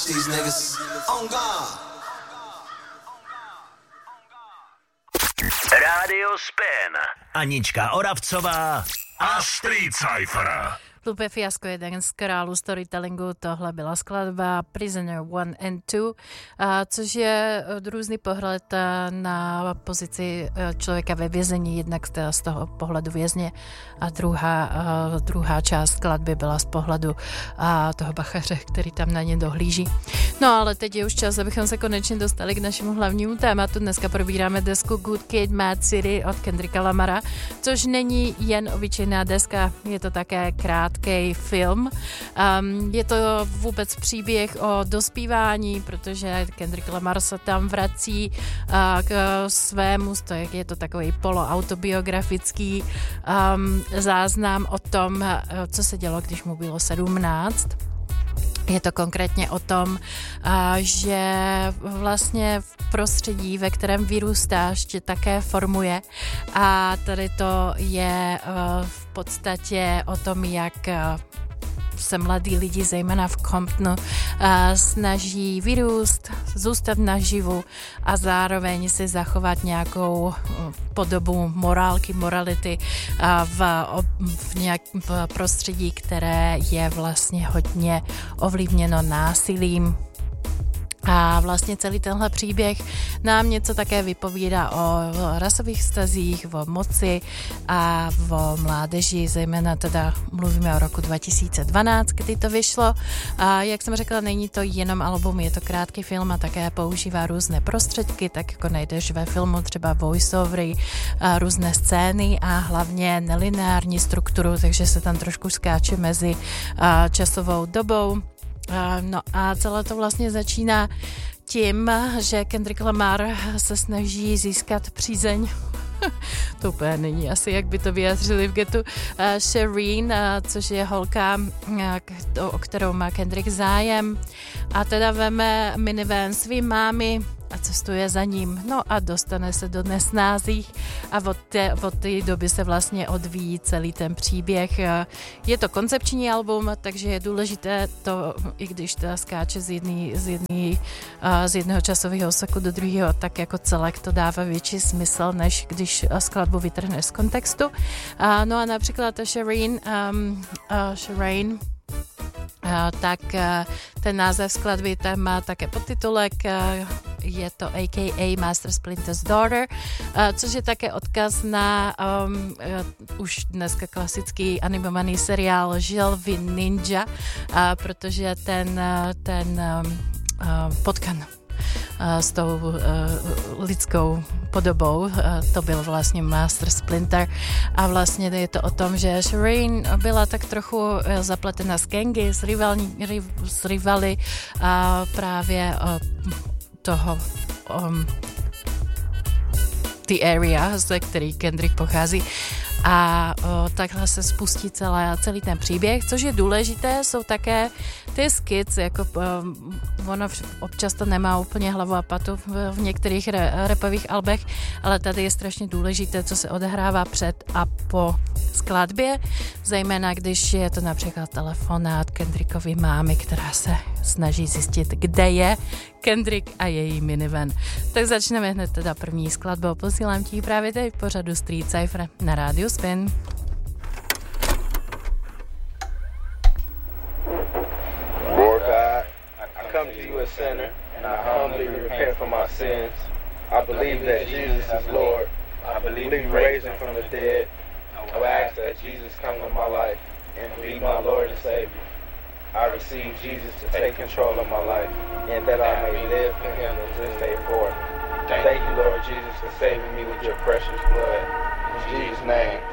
These niggas on God. Rádio Spin. Anička Oravcová a Street Cypher. Lupe Fiasco je jeden z králů storytellingu, tohle byla skladba Prisoner 1 and 2, což je různý pohled na pozici člověka ve vězení, jednak z toho pohledu vězně a druhá část skladby byla z pohledu toho bachaře, který tam na ně dohlíží. No ale teď je už čas, abychom se konečně dostali k našemu hlavnímu tématu. Dneska probíráme desku Good Kid, Mad City od Kendricka Lamara, což není jen obyčejná deska, je to také krátký film. Je to vůbec příběh o dospívání, protože Kendrick Lamar se tam vrací k svému, je to takový poloautobiografický záznam o tom, co se dělo, když mu bylo 17. Je to konkrétně o tom, že vlastně v prostředí, ve kterém vyrůstáš, tě také formuje a tady to je v podstatě o tom, jak se mladí lidi, zejména v Comptonu, snaží vyrůst, zůstat naživu a zároveň si zachovat nějakou podobu morality v prostředí, které je vlastně hodně ovlivněno násilím. A vlastně celý tenhle příběh nám něco také vypovídá o rasových vztazích, o moci a o mládeži, zejména teda mluvíme o roku 2012, kdy to vyšlo. A jak jsem řekla, není to jenom album, je to krátký film a také používá různé prostředky, tak jako najdeš ve filmu třeba voiceovery, různé scény a hlavně nelineární strukturu, takže se tam trošku skáče mezi časovou dobou. No a celé to vlastně začíná tím, že Kendrick Lamar se snaží získat přízeň. To úplně není asi, jak by to vyjádřili v getu. Shireen, což je holka, o kterou má Kendrick zájem. A teda veme minivan svým mámy a cestuje za ním. No a dostane se do nesnází a od té doby se vlastně odvíjí celý ten příběh. Je to koncepční album, takže je důležité to, i když to skáče z jednoho časového úseku do druhého, tak jako celek to dává větší smysl, než když skladbu vytrhneš z kontextu. No a například Shireen, tak ten název skladby tam má také podtitulek, je to a.k.a. Master Splinter's Daughter, což je také odkaz na už dneska klasický animovaný seriál Želvy Ninja, protože ten potkan s tou lidskou podobou, to byl vlastně Master Splinter a vlastně je to o tom, že Shireen byla tak trochu zapletena s gangy, s rivaly a právě toho the area, ze který Kendrick pochází a takhle se spustí celý ten příběh, což je důležité, jsou také ty skits, jako ono občas to nemá úplně hlavu a patu v některých rapových albech, ale tady je strašně důležité, co se odehrává před a po skladbě, zejména když je to například telefonát Kendrickovy mámy, která se snaží zjistit, kde je Kendrick a její minivan. Tak začneme hned teda první skladbou. Posílám ti právě teď v pořadu Street Cypher na rádiu Spin. Lord God, I come to you a sinner, and I humbly repent for my sins. I believe that Jesus is Lord. I believe you raised him from the dead. I ask that Jesus come in my life and be my Lord and Savior. I receive Jesus to take control of my life, and that I may live for him from this day forth. Thank you, Lord Jesus, for saving me with your precious blood. In Jesus' name.